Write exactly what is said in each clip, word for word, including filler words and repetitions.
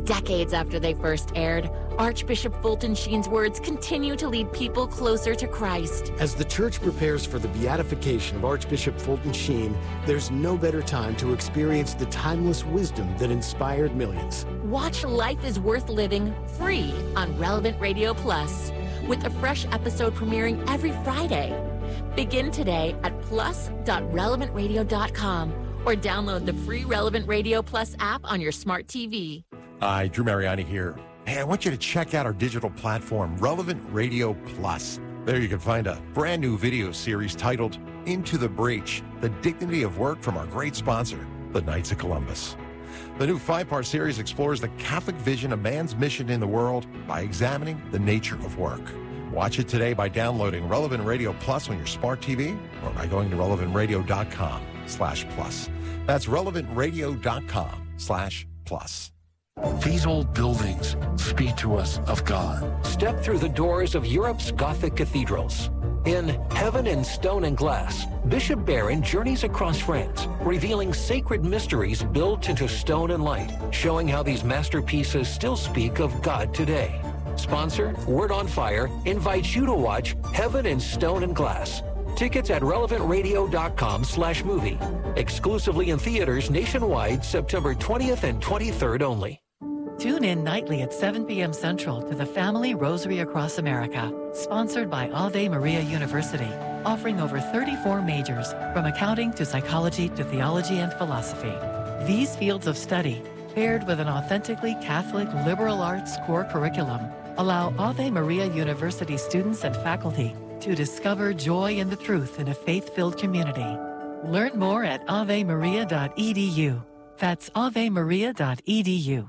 Decades after they first aired, Archbishop Fulton Sheen's words continue to lead people closer to Christ. As the church prepares for the beatification of Archbishop Fulton Sheen, there's no better time to experience the timeless wisdom that inspired millions. Watch Life is Worth Living free on Relevant Radio Plus, with a fresh episode premiering every Friday. Begin today at plus dot relevant radio dot com or download the free Relevant Radio Plus app on your smart T V. Hi, Drew Mariani here. Hey, I want you to check out our digital platform, Relevant Radio Plus. There you can find a brand new video series titled Into the Breach, The Dignity of Work from our great sponsor, the Knights of Columbus. The new five-part series explores the Catholic vision of man's mission in the world by examining the nature of work. Watch it today by downloading Relevant Radio Plus on your smart T V or by going to relevant radio dot com slash plus. That's relevant radio dot com slash plus. These old buildings speak to us of God. Step through the doors of Europe's Gothic cathedrals. In Heaven in Stone and Glass, Bishop Barron journeys across France, revealing sacred mysteries built into stone and light, showing how these masterpieces still speak of God today. Sponsor, Word on Fire, invites you to watch Heaven in Stone and Glass. Tickets at relevant radio dot com slash movie. Exclusively in theaters nationwide, September twentieth and twenty-third only. Tune in nightly at seven p.m. Central to the Family Rosary Across America, sponsored by Ave Maria University, offering over thirty-four majors, from accounting to psychology to theology and philosophy. These fields of study, paired with an authentically Catholic liberal arts core curriculum, allow Ave Maria University students and faculty to discover joy in the truth in a faith-filled community. Learn more at ave maria dot e d u. That's ave maria dot e d u.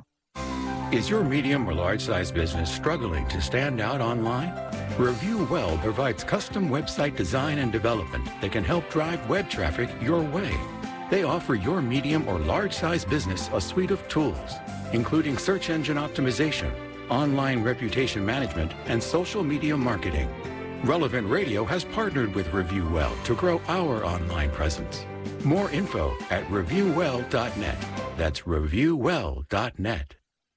Is your medium or large-size business struggling to stand out online? Review Well provides custom website design and development that can help drive web traffic your way. They offer your medium or large-size business a suite of tools, including search engine optimization, online reputation management, and social media marketing. Relevant Radio has partnered with Review Well to grow our online presence. More info at review well dot net. That's review well dot net.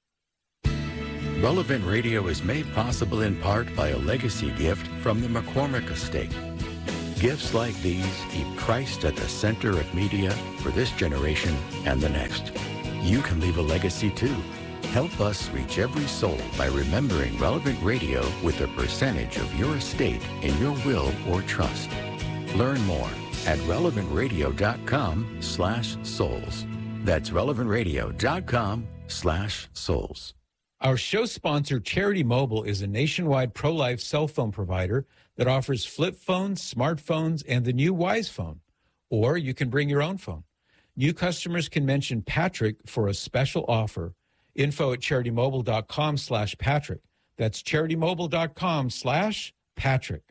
Relevant Radio is made possible in part by a legacy gift from the McCormick Estate. Gifts like these keep Christ at the center of media for this generation and the next. You can leave a legacy too. Help us reach every soul by remembering Relevant Radio with a percentage of your estate in your will or trust. Learn more at relevant radio dot com slash souls. That's relevant radio dot com slash souls. Our show sponsor, Charity Mobile, is a nationwide pro-life cell phone provider that offers flip phones, smartphones, and the new Wise Phone. Or you can bring your own phone. New customers can mention Patrick for a special offer. Info at charity mobile dot com slash Patrick. That's charity mobile dot com slash Patrick.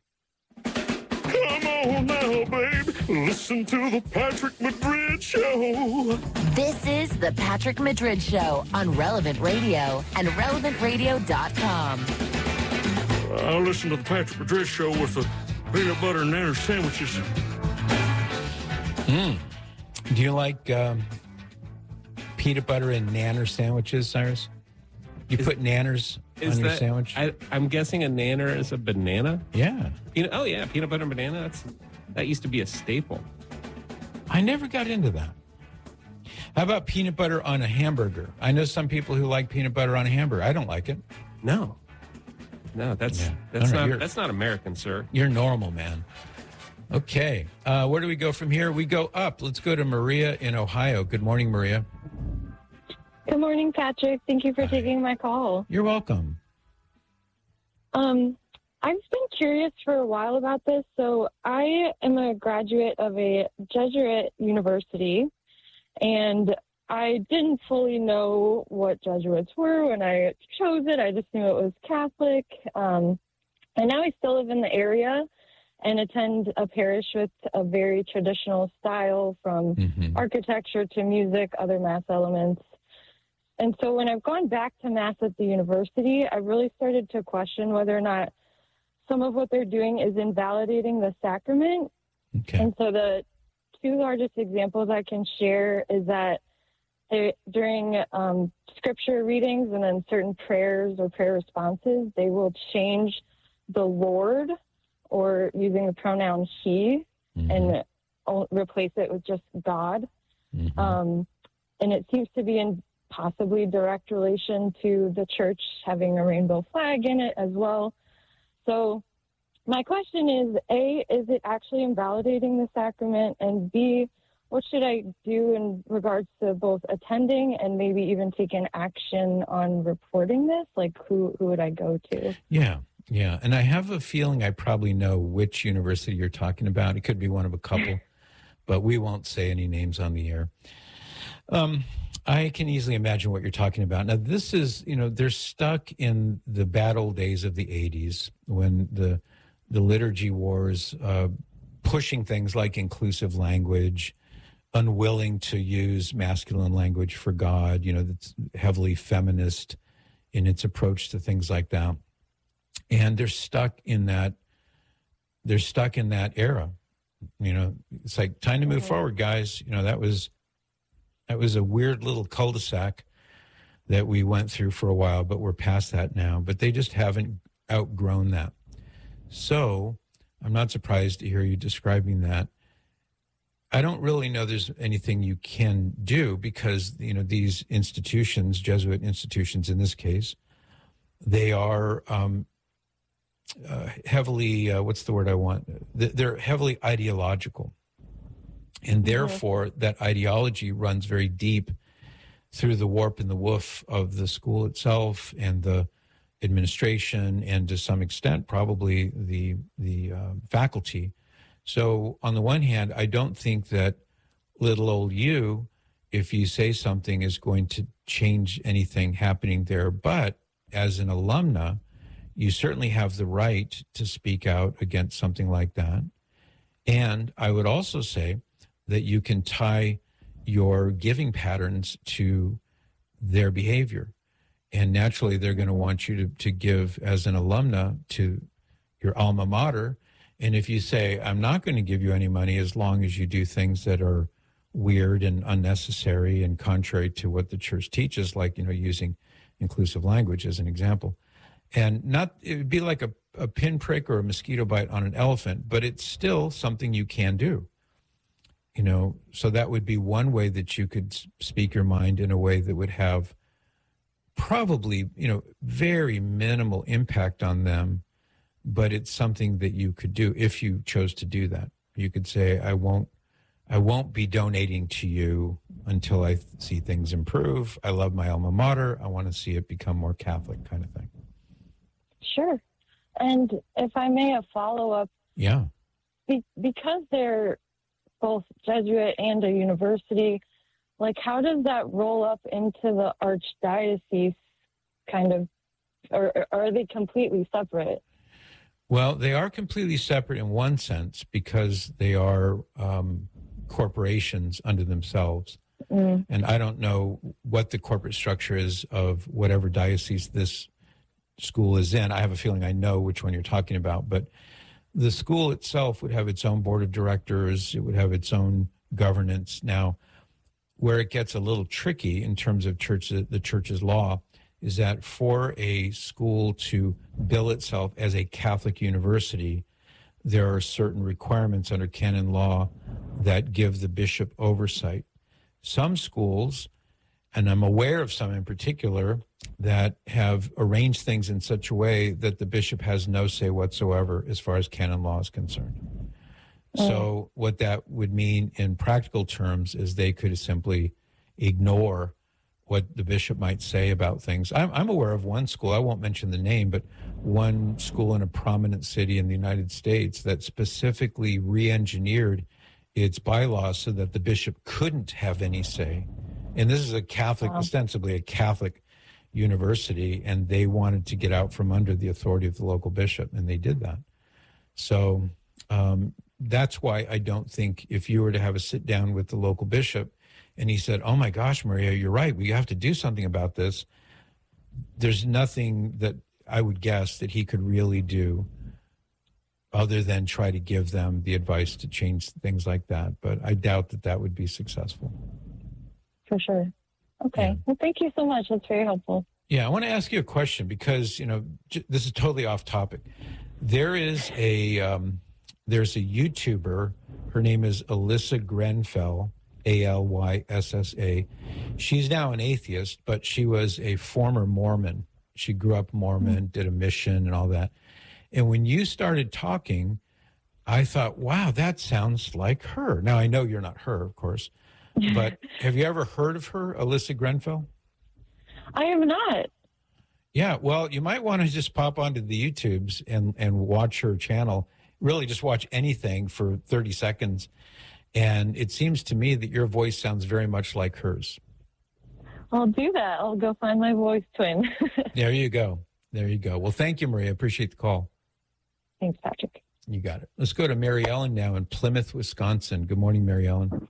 Come on now, babe. Listen to the Patrick Madrid Show. This is the Patrick Madrid Show on Relevant Radio and relevant radio dot com. I listen to the Patrick Madrid Show with the peanut butter and nanner sandwiches. Mm. Do you like um, peanut butter and nanner sandwiches, Cyrus? You is, put nanners on your that, sandwich? I, I'm guessing a nanner is a banana. Yeah. You know, oh, yeah, peanut butter and banana. That's that used to be a staple. I never got into that. How about peanut butter on a hamburger? I know some people who like peanut butter on a hamburger. I don't like it. No. No, that's yeah. that's not that's not American, sir. You're normal, man. Okay. Uh, where do we go from here? We go up. Let's go to Maria in Ohio. Good morning, Maria. Good morning, Patrick. Thank you for Hi. taking my call. You're welcome. Um, I've been curious for a while about this. So I am a graduate of a Jesuit university, and I didn't fully know what Jesuits were when I chose it. I just knew it was Catholic. Um, and now I still live in the area and attend a parish with a very traditional style, from mm-hmm. architecture to music, other Mass elements. And so when I've gone back to Mass at the university, I've really started to question whether or not some of what they're doing is invalidating the sacrament. Okay. And so the two largest examples I can share is that they, during um, scripture readings and then certain prayers or prayer responses, they will change the Lord or using the pronoun he mm-hmm. and replace it with just God. Mm-hmm. Um, and it seems to be in possibly direct relation to the church having a rainbow flag in it as well. So my question is, A, is it actually invalidating the sacrament? And B, what should I do in regards to both attending and maybe even taking action on reporting this? Like, who, who would I go to? Yeah, yeah. And I have a feeling I probably know which university you're talking about. It could be one of a couple, but we won't say any names on the air. Um, I can easily imagine what you're talking about. Now, this is, you know, they're stuck in the bad old days of the eighties when the the liturgy wars, uh, pushing things like inclusive language, unwilling to use masculine language for God, you know, that's heavily feminist in its approach to things like that. And they're stuck in that, they're stuck in that era. You know, it's like time to move forward, guys. You know, that was, that was a weird little cul-de-sac that we went through for a while, but we're past that now. But they just haven't outgrown that. So I'm not surprised to hear you describing that. I don't really know there's anything you can do because, you know, these institutions, Jesuit institutions in this case, they are um, uh, heavily, uh, what's the word I want? They're heavily ideological. And therefore, that ideology runs very deep through the warp and the woof of the school itself and the administration and to some extent probably the the uh, faculty. So on the one hand, I don't think that little old you, if you say something, is going to change anything happening there. But as an alumna, you certainly have the right to speak out against something like that. And I would also say that you can tie your giving patterns to their behavior. And naturally, they're going to want you to, to give as an alumna to your alma mater. And if you say, I'm not going to give you any money as long as you do things that are weird and unnecessary and contrary to what the church teaches, like, you know, using inclusive language as an example. And not, it would be like a, a pinprick or a mosquito bite on an elephant, but it's still something you can do. You know, so that would be one way that you could speak your mind in a way that would have probably, you know, very minimal impact on them, but it's something that you could do if you chose to do that. You could say, I won't, I won't be donating to you until I see things improve. I love my alma mater. I want to see it become more Catholic, kind of thing. Sure. And if I may, a follow-up. Yeah. Be- because they're both Jesuit and a university, like, how does that roll up into the archdiocese kind of, or, or are they completely separate? Well, they are completely separate in one sense because they are um, corporations unto themselves. Mm. And I don't know what the corporate structure is of whatever diocese this school is in. I have a feeling I know which one you're talking about, but the school itself would have its own board of directors. It would have its own governance. Now, where it gets a little tricky in terms of church, the church's law is that for a school to bill itself as a Catholic university, there are certain requirements under canon law that give the bishop oversight. Some schools, and I'm aware of some in particular, that have arranged things in such a way that the bishop has no say whatsoever as far as canon law is concerned. So what that would mean in practical terms is they could simply ignore what the bishop might say about things. I'm, I'm aware of one school, I won't mention the name, but one school in a prominent city in the United States that specifically re-engineered its bylaws so that the bishop couldn't have any say. And this is a Catholic, wow. ostensibly a Catholic university, and they wanted to get out from under the authority of the local bishop, and they did that. So um, that's why I don't think if you were to have a sit down with the local bishop and he said, oh my gosh, Maria, you're right, we have to do something about this, there's nothing that I would guess that he could really do other than try to give them the advice to change things like that. But I doubt that that would be successful. For sure. Okay. Yeah. Well, thank you so much. That's very helpful. Yeah, I want to ask you a question because, you know, j- this is totally off topic. There is a um, there's a YouTuber. Her name is Alyssa Grenfell, A L Y S S A. She's now an atheist, but she was a former Mormon. She grew up Mormon, did a mission and all that. And when you started talking, I thought, wow, that sounds like her. Now, I know you're not her, of course, but have you ever heard of her, Alyssa Grenfell? I am not. Yeah, well, you might want to just pop onto the YouTubes and, and watch her channel. Really just watch anything for thirty seconds. And it seems to me that your voice sounds very much like hers. I'll do that. I'll go find my voice twin. There you go. There you go. Well, thank you, Maria. Appreciate the call. Thanks, Patrick. You got it. Let's go to Mary Ellen now in Plymouth, Wisconsin. Good morning, Mary Ellen.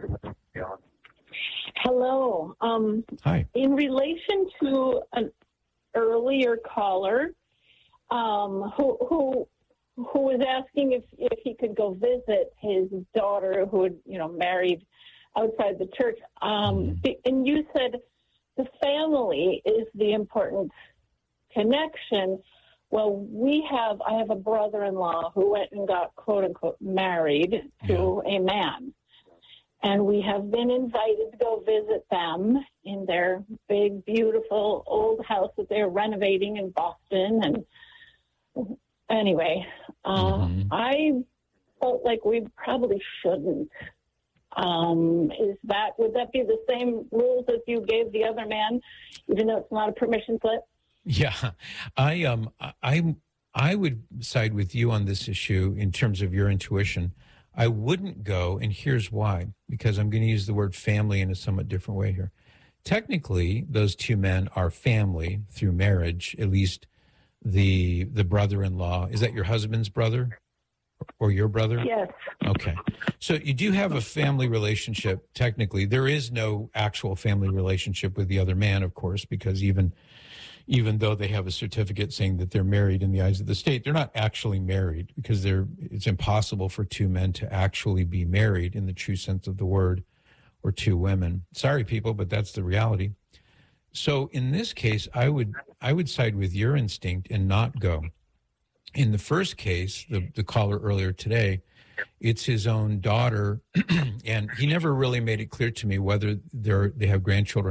Hello. Um, Hi. In relation to an earlier caller um, who who who was asking if, if he could go visit his daughter who had, you know, married outside the church, um, and you said the family is the important connection. Well, we have, I have a brother-in-law who went and got, quote unquote, married to yeah. a man. And we have been invited to go visit them in their big, beautiful old house that they're renovating in Boston. And anyway, uh, mm-hmm. I felt like we probably shouldn't. Um, is that, would that be the same rules as you gave the other man, even though it's not a permission slip? Yeah, I um I I would side with you on this issue in terms of your intuition. I wouldn't go, and here's why, because I'm going to use the word family in a somewhat different way here. Technically, those two men are family through marriage, at least the the brother-in-law. Is that your husband's brother or your brother? Yes. Okay. So you do have a family relationship, technically. There is no actual family relationship with the other man, of course, because even even though they have a certificate saying that they're married in the eyes of the state, they're not actually married because they're it's impossible for two men to actually be married in the true sense of the word, or two women. Sorry, people, but that's the reality. So in this case, I would I would side with your instinct and not go. In the first case, the, the caller earlier today, it's his own daughter, and he never really made it clear to me whether they're they have grandchildren